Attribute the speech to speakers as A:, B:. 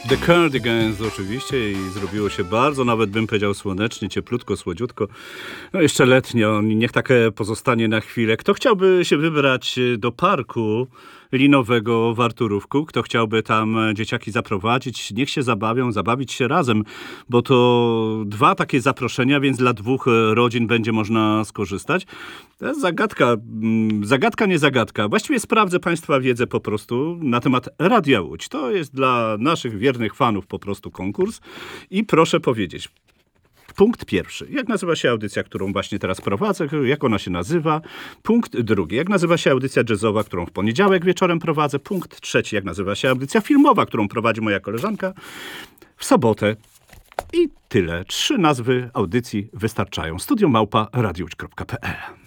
A: The Cardigans oczywiście i zrobiło się bardzo, nawet bym powiedział słonecznie, cieplutko, słodziutko. No jeszcze letnio, niech takie pozostanie na chwilę. Kto chciałby się wybrać do parku linowego w Arturówku, kto chciałby tam dzieciaki zaprowadzić, niech się zabawią, zabawić się razem, bo to 2 takie zaproszenia, więc dla 2 rodzin będzie można skorzystać. To jest zagadka, nie zagadka. Właściwie sprawdzę Państwa wiedzę po prostu na temat Radia Łódź. To jest dla naszych wiernych fanów po prostu konkurs i proszę powiedzieć, punkt pierwszy. Jak nazywa się audycja, którą właśnie teraz prowadzę? Jak ona się nazywa? Punkt drugi. Jak nazywa się audycja jazzowa, którą w poniedziałek wieczorem prowadzę? Punkt trzeci. Jak nazywa się audycja filmowa, którą prowadzi moja koleżanka w sobotę? I tyle. 3 nazwy audycji wystarczają. Studio@radiowodź.pl